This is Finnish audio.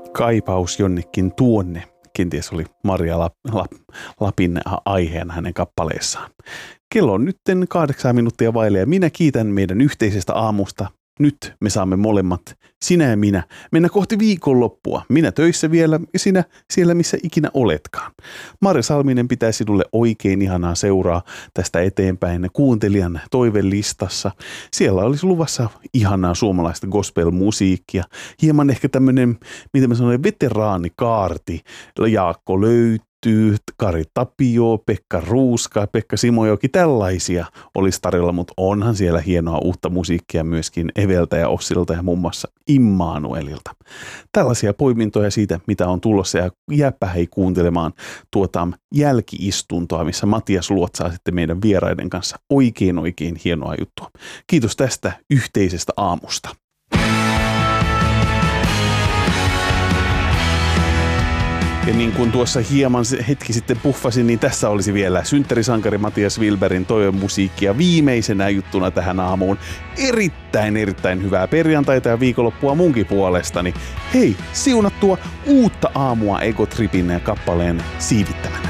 Kaipaus jonnekin tuonne. Kenties oli Maria Lapin aiheena hänen kappaleessaan. Kello on nytten 8 minuuttia vaille ja minä kiitän meidän yhteisestä aamusta. Nyt me saamme molemmat, sinä ja minä, mennä kohti viikonloppua. Minä töissä vielä ja sinä siellä missä ikinä oletkaan. Marja Salminen pitää sinulle oikein ihanaa seuraa tästä eteenpäin kuuntelijan toivelistassa. Siellä olisi luvassa ihanaa suomalaista gospel-musiikkia. Hieman ehkä tämmöinen, miten mä sanoin, veteraanikaarti. Jaakko löytyy. Kari Tapio, Pekka Ruuska, Pekka Simojoki, tällaisia olisi tarjolla, mutta onhan siellä hienoa uutta musiikkia myöskin Eveltä ja Ossilta ja muun muassa Immanuelilta. Tällaisia poimintoja siitä, mitä on tulossa ja jääpä hei kuuntelemaan tuota jälkiistuntoa, missä Matias luotsaa sitten meidän vieraiden kanssa oikein hienoa juttua. Kiitos tästä yhteisestä aamusta. Ja niin kuin tuossa hieman hetki sitten puffasin, niin tässä olisi vielä synttärisankari Matias Wilbergin toivemusiikkia viimeisenä juttuna tähän aamuun. Erittäin hyvää perjantaita ja viikonloppua munkin puolestani. Hei, siunattua uutta aamua Ego Tripin kappaleen siivittämänä.